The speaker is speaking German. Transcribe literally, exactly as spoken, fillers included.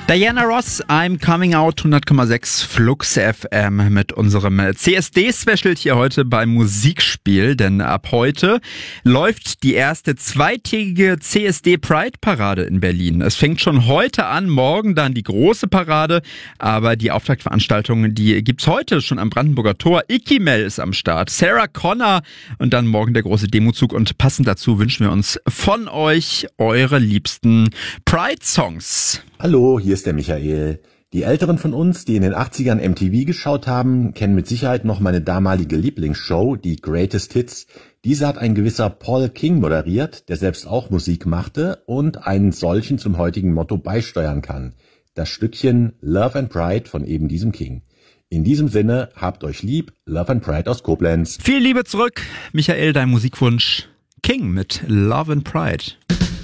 Diana Ross, I'm Coming Out, hundert Komma sechs Flux F M mit unserem C S D-Special hier heute beim Musikspiel, denn ab heute läuft die erste zweitägige C S D-Pride-Parade in Berlin. Es fängt schon heute an, morgen dann die große Parade, aber die Auftaktveranstaltung, die gibt's heute schon am Brandenburger Tor. Ikimel ist am Start, Sarah Connor und dann morgen der große Demozug und passend dazu wünschen wir uns von euch eure liebsten Pride-Songs. Hallo, hier ist der Michael. Die Älteren von uns, die in den achtzigern M T V geschaut haben, kennen mit Sicherheit noch meine damalige Lieblingsshow, die Greatest Hits. Diese hat ein gewisser Paul King moderiert, der selbst auch Musik machte und einen solchen zum heutigen Motto beisteuern kann. Das Stückchen Love and Pride von eben diesem King. In diesem Sinne, habt euch lieb, Love and Pride aus Koblenz. Viel Liebe zurück, Michael, dein Musikwunsch. King mit Love and Pride.